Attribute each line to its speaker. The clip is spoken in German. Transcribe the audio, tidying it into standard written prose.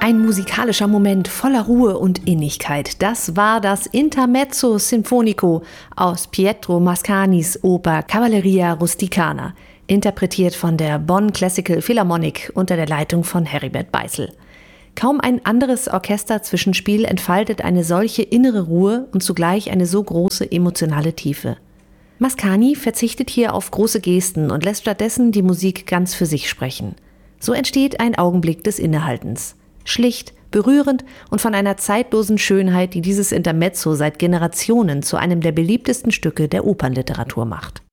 Speaker 1: Ein musikalischer Moment voller Ruhe und Innigkeit. Das war das Intermezzo Sinfonico aus Pietro Mascanis Oper Cavalleria Rusticana, interpretiert von der Bonn Classical Philharmonic unter der Leitung von Heribert Beißel. Kaum ein anderes Orchesterzwischenspiel entfaltet eine solche innere Ruhe und zugleich eine so große emotionale Tiefe. Mascani verzichtet hier auf große Gesten und lässt stattdessen die Musik ganz für sich sprechen. So entsteht ein Augenblick des Innehaltens. Schlicht, berührend und von einer zeitlosen Schönheit, die dieses Intermezzo seit Generationen zu einem der beliebtesten Stücke der Opernliteratur macht.